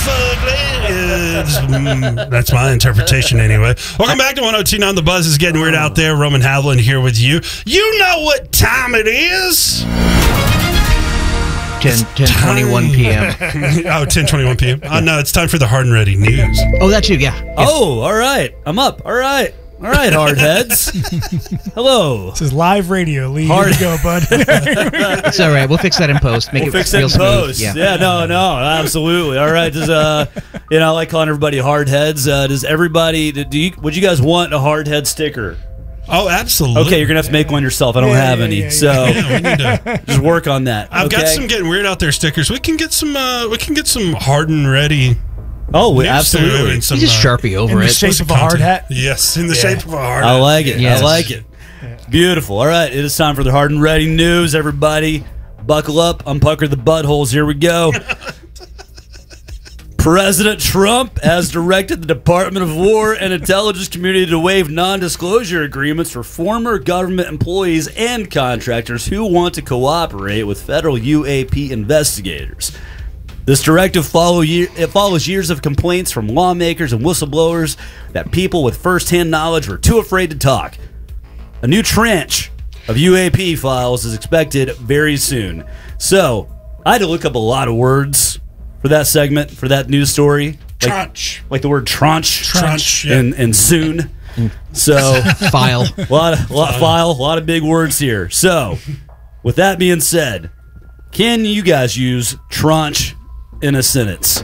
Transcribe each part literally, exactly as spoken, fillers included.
fugly. It's, mm, that's my interpretation anyway. Welcome back to one oh two point nine The Buzz. Is getting weird out there. Roman Havlin here with you. You know what time it is. ten, ten twenty-one p.m. Oh, ten twenty-one p.m. Oh, no, it's time for the Hard and Ready News. Oh, that's you, yeah. Oh, all right. I'm up. All right. All right, hardheads. Hello. This is live radio. Lee, Hard- here you go, bud. It's all right. We'll fix that in post. Make We'll it fix it real in smooth. post. Yeah. Yeah, no, no, absolutely. All right. Does uh, you know, I like calling everybody hardheads. Uh, does everybody? Do you? Would you guys want a hardhead sticker? Oh, absolutely. Okay, you're gonna have to make one yourself. I don't Yeah, have yeah, any, yeah, so Yeah, we need to. just work on that. I've okay? got some getting weird out there stickers. We can get some. Uh, we can get some Hard and Ready. Oh, news absolutely. and some, You just uh, Sharpie over In the it. shape What's of the a hard content? hat. Yes, in the Yeah. shape of a hard I hat. like it. Yes. I like it. Beautiful. All right, it is time for the Hard and Ready News. Everybody, buckle up. Unpucker the buttholes. Here we go. President Trump has directed the Department of War and Intelligence Community to waive non-disclosure agreements for former government employees and contractors who want to cooperate with federal U A P investigators. This directive follow year, it follows years of complaints from lawmakers and whistleblowers that people with first-hand knowledge were too afraid to talk. A new tranche of U A P files is expected very soon. So, I had to look up a lot of words for that segment, for that news story. Like, Tranche. like the word tranche, Tranche, yeah. and, and soon. So, File. a lot of lot, file, a lot of big words here. So, with that being said, can you guys use tranche in a sentence?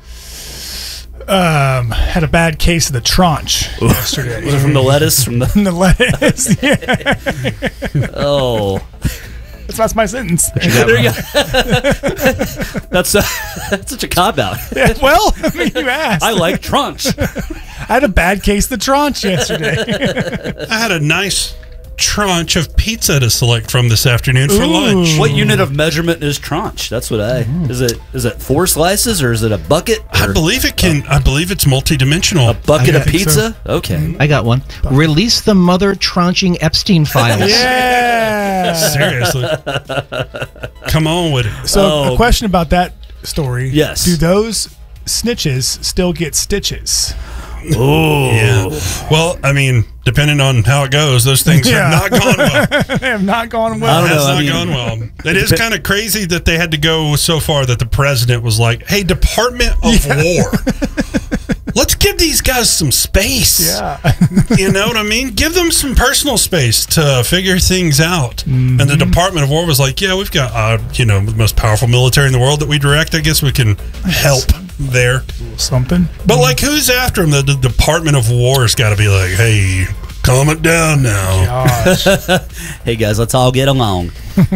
Um, had a bad case of the tranche yesterday. Was it from the lettuce? From the From the lettuce. Yeah. oh, That's, that's my sentence. there you go. that's uh, that's such a cop out. Yeah, well, I mean, you asked. I like tranche. I had a bad case of the tranche yesterday. I had a nice tranche of pizza to select from this afternoon for Ooh. lunch. What unit of measurement is tranche? That's what I. Is it is it four slices or is it a bucket? I Or believe it can. I believe it's multidimensional. a bucket I of think pizza? Okay. I got one. Release the mother tranching Epstein files. Yeah. Seriously, come on with it. So, Oh. a question about that story. Yes. Do those snitches still get stitches? Oh. Yeah. Well, I mean, depending on how it goes, those things Yeah. have not gone well. They have not gone I well. don't Has know, I not mean- gone well. It is kind of crazy that they had to go so far that the president was like, "Hey, Department of War, let's give these guys some space." Yeah. You know what I mean? Give them some personal space to figure things out. Mm-hmm. And the Department of War was like, "Yeah, we've got uh, you know the most powerful military in the world that we direct. I guess we can help there." Something. But like, who's after him? The, the Department of War has got to be like, "Hey, calm it down now." Gosh. Hey guys, let's all get along.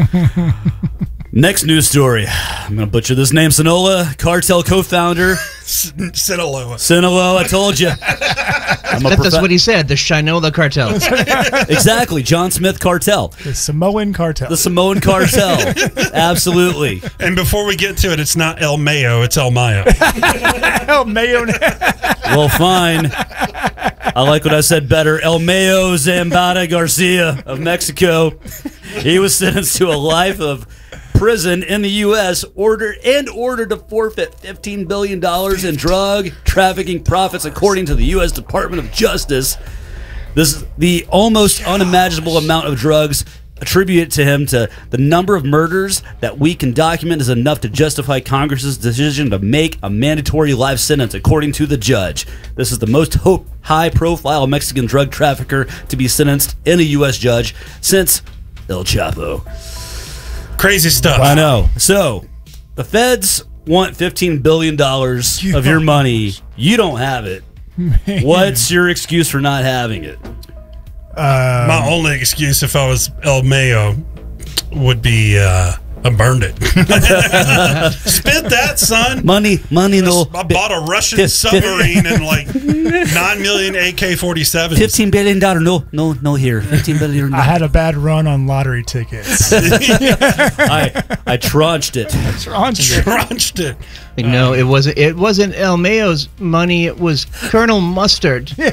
Next news story. I'm gonna butcher this name. Sonola cartel co-founder Sinaloa. Sinaloa. I told you. I'm a That, that's profe- what he said. The Shinola cartel. exactly. John Smith cartel. The Samoan cartel. The Samoan cartel. Absolutely. And before we get to it, it's not El Mayo, it's El Mayo. Oh, mayo. Well, fine. I like what I said better. El Mayo Zambada Garcia of Mexico. He was sentenced to a life of prison in the U S order and ordered to forfeit fifteen billion dollars in drug trafficking profits, according to the U S Department of Justice. This is the almost unimaginable amount of drugs attributed to him to the number of murders that we can document is enough to justify Congress's decision to make a mandatory life sentence, according to the judge. This is the most hope, high-profile Mexican drug trafficker to be sentenced in a U S judge since El Chapo. Crazy stuff. I know. So, the feds want fifteen billion dollars You of your don't- money. You don't have it. What's your excuse for not having it? Uh, My only excuse if I was El Mayo would be uh, I burned it. Spent that, son. Money, money, no. I bought a Russian Fif- submarine and like nine million A K forty-sevens. Fifteen billion dollar, no, no, no here. Fifteen billion. I had a bad run on lottery tickets. I, I traunched it. Tranche. Crunched it. Like, no, it wasn't. It wasn't El Mayo's money. It was Colonel Mustard. We're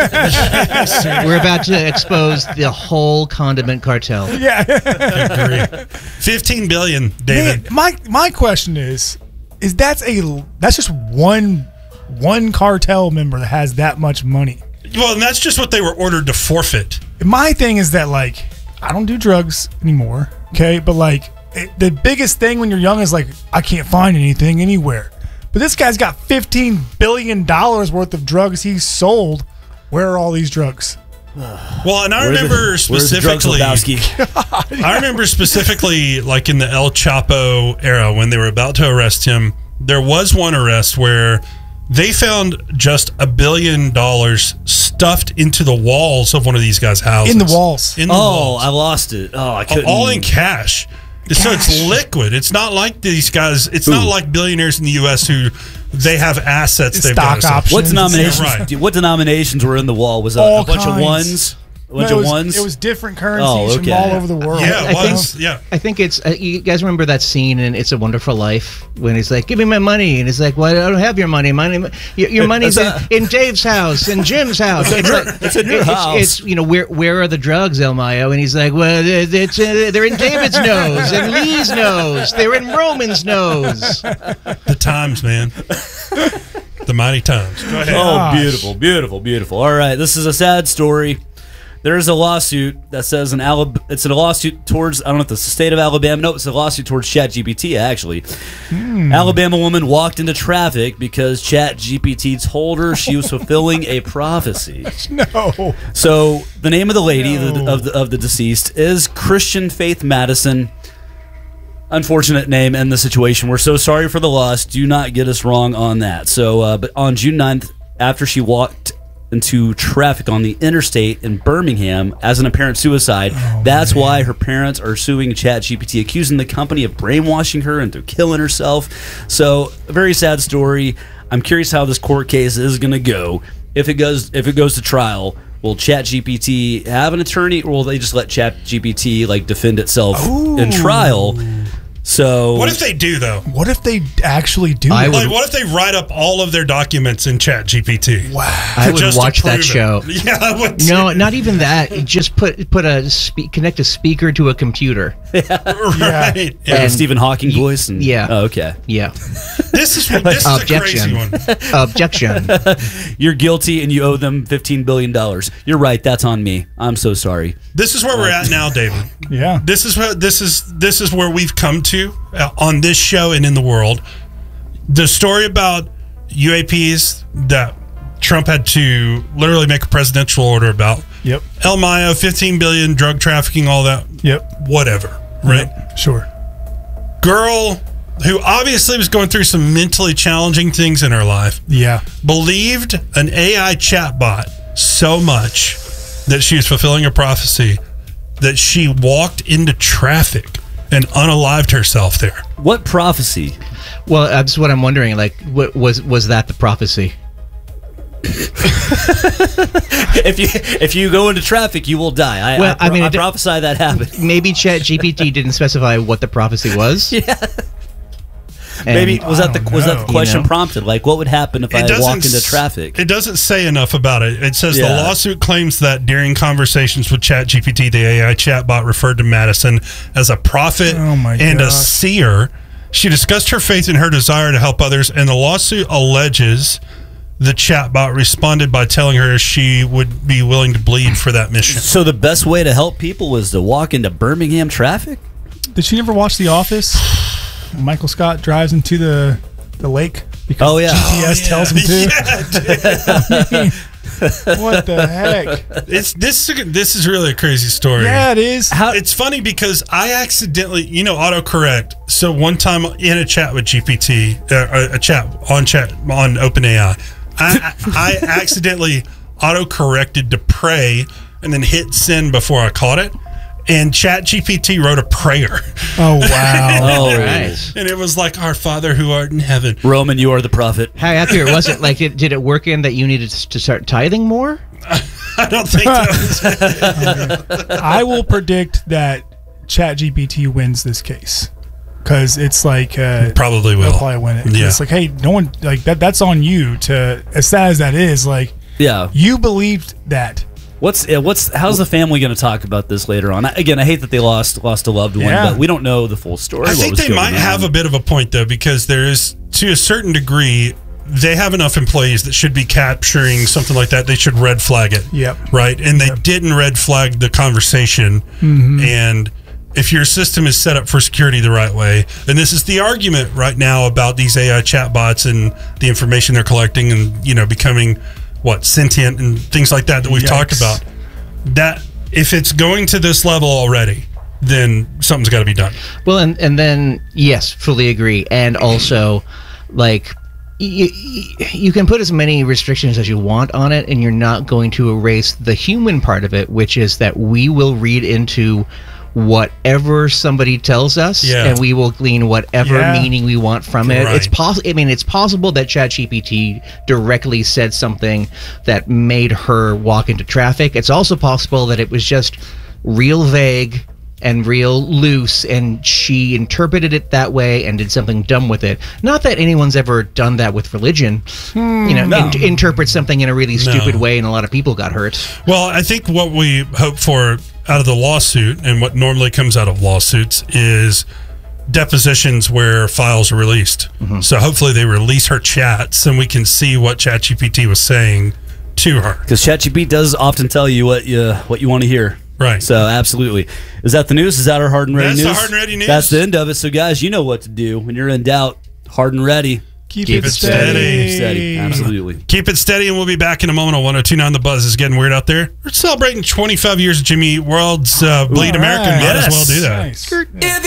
about to expose the whole condiment cartel. Yeah. Fifteen billion, David. Man, my my question is, is that's a that's just one one cartel member that has that much money. Well, and that's just what they were ordered to forfeit. My thing is that, like, I don't do drugs anymore, okay? But, like, it, the biggest thing when you're young is, like, I can't find anything anywhere. But this guy's got fifteen billion dollars worth of drugs he's sold. Where are all these drugs? Well, and I Where's remember the, specifically, where's the drugs, I remember specifically, like in the El Chapo era, when they were about to arrest him, there was one arrest where they found just a billion dollars stuffed into the walls of one of these guys' houses. In the walls. In the Oh, walls. I lost it. Oh, I couldn't. All in cash. So it's Cash. liquid. It's not like these guys. It's not like billionaires in the U S who they have assets. They've Stock got options. What denominations? Yeah, right. What denominations were in the wall? Was it All a bunch kinds. of ones? A bunch No, it of was, ones. It was different currencies Oh, okay. from all over the world. Yeah, I it think- was. Yeah. I think it's uh, you guys remember that scene in It's a Wonderful Life when he's like, "Give me my money," and he's like, "Well, I don't have your money. Money, your, your money's in, in Dave's house and Jim's house. It's, like, it's in your it's, house." It's you know where where are the drugs, El Mayo?" And he's like, "Well, it- it's uh, they're in David's nose and Lee's nose. They're in Roman's nose." The times, man. The mighty times. Go ahead. Oh, Gosh. beautiful, beautiful, beautiful. All right, this is a sad story. There is a lawsuit that says an Alab- it's a lawsuit towards, I don't know if it's the state of Alabama. No, it's a lawsuit towards ChatGPT, actually. Alabama woman walked into traffic because ChatGPT told her she was fulfilling a prophecy. No. So the name of the lady No. the, of, the, of the deceased is Christian Faith Madison. Unfortunate name and the situation. We're so sorry for the loss. Do not get us wrong on that. So, uh, but on June ninth, after she walked into traffic on the interstate in Birmingham as an apparent suicide, Oh, that's why her parents are suing ChatGPT, accusing the company of brainwashing her into killing herself. So, a very sad story. I'm curious how this court case is going to go. If it goes, if it goes to trial, will ChatGPT have an attorney, or will they just let ChatGPT like defend itself in trial? So, What if they do, though? What if they actually do I that? would- Like, what if they write up all of their documents in ChatGPT? Wow. I would Just to watch that prove it. show. Yeah, I would. No, too. not even that. Just put put a spe- connect a speaker to a computer. Right. like Yeah. a And- Stephen Hawking voice? And, yeah. Oh, okay. Yeah. This is this is a crazy Objection. one. Objection. You're guilty and you owe them fifteen billion dollars. You're right. That's on me. I'm so sorry. This is where we're at now, David. Yeah. This is what this is. This is where we've come to uh, on this show and in the world. The story about U A Ps that Trump had to literally make a presidential order about. Yep. El Mayo, fifteen billion, drug trafficking, all that. Yep. Whatever. Right. Yep. Sure. Girl who obviously was going through some mentally challenging things in her life Yeah. believed an A I chatbot so much that she was fulfilling a prophecy that she walked into traffic and unalived herself there. What prophecy? Well, that's what I'm wondering. Like, what, was was that the prophecy? If you if you go into traffic, you will die. I, Well, I, I mean, I it- prophesy that happened. Maybe ChatGPT didn't specify what the prophecy was. Yeah. And- Maybe was that the I was that don't the know. question You know? prompted? Like, what would happen if I walked into s- traffic? It doesn't say enough about it. It says the Yeah. lawsuit claims that during conversations with ChatGPT, the A I chatbot referred to Madison as a prophet Oh my and a gosh. seer. She discussed her faith and her desire to help others, and the lawsuit alleges the chatbot responded by telling her she would be willing to bleed for that mission. So the best way to help people is to walk into Birmingham traffic. Did she ever watch The Office? Michael Scott drives into the the lake because Oh, yeah. G P S tells him to. Yeah, dude. What the heck? It's this. This is really a crazy story. Yeah, it is. How- It's funny because I accidentally, you know, autocorrect. So one time in a chat with G P T, uh, a chat on chat on OpenAI, I, I accidentally autocorrected to pray and then hit send before I caught it. And ChatGPT wrote a prayer, Oh wow. Oh, Right. and it was like, "Our Father who art in heaven." Roman, you are the prophet. How accurate was it? Like, did, did it work in that you needed to start tithing more? I don't think that was. I will predict that ChatGPT wins this case because it's like uh, Probably will. they'll probably win it. Yeah. It's like, hey, no one like that. That's on you. To as sad as that is, like Yeah. you believed that. What's uh, what's how's the family going to talk about this later on? I- Again, I hate that they lost lost a loved one, Yeah. but we don't know the full story. I what think was they going might on. have a bit of a point though, because there is to a certain degree, they have enough employees that should be capturing something like that. They should red flag it. Yep. Right. And they Yep. didn't red flag the conversation. Mm-hmm. And if your system is set up for security the right way, and this is the argument right now about these A I chatbots and the information they're collecting and, you know, becoming what, sentient and things like that that we've Yikes. talked about, that if it's going to this level already, then something's got to be done. Well, and and then yes, fully agree. And also, like, you, you can put as many restrictions as you want on it, and you're not going to erase the human part of it, which is that we will read into whatever somebody tells us, Yeah. and we will glean whatever Yeah. meaning we want from it. Right. It's possible. I mean, it's possible that ChatGPT directly said something that made her walk into traffic. It's also possible that it was just real vague and real loose, and she interpreted it that way and did something dumb with it. Not that anyone's ever done that with religion. you know, no. in- interpret something in a really stupid No. way, and a lot of people got hurt. Well, I think what we hope for out of the lawsuit and what normally comes out of lawsuits is depositions where files are released. Mm-hmm. So hopefully they release her chats and we can see what ChatGPT was saying to her. Because ChatGPT does often tell you what you what you want to hear. Right. So absolutely. Is that the news? Is that our hard and ready That's the news? hard and ready news. That's the end of it. So guys, you know what to do when you're in doubt. Hard and ready. Keep, Keep it it steady. steady. Steady. Absolutely. Keep it steady, and we'll be back in a moment on one oh two point nine The Buzz. It's getting weird out there. We're celebrating twenty-five years of Jimmy Eat World's uh, Bleed All American. right. Might as well Yes. do that. Nice. If